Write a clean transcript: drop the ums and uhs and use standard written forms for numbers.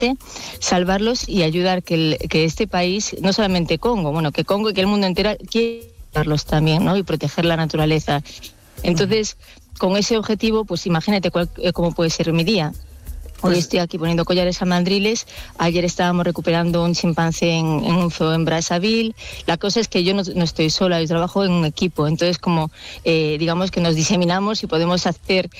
salvarlos y ayudar que este país, no solamente Congo, que Congo y que el mundo entero quiere salvarlos también, ¿no? Y proteger la naturaleza. Entonces, con ese objetivo, pues imagínate cómo puede ser mi día. Hoy estoy aquí poniendo collares a mandriles. Ayer estábamos recuperando un chimpancé en un zoo en Brazzaville. La cosa es que yo no estoy sola, yo trabajo en un equipo. Entonces, digamos que nos diseminamos y podemos hacer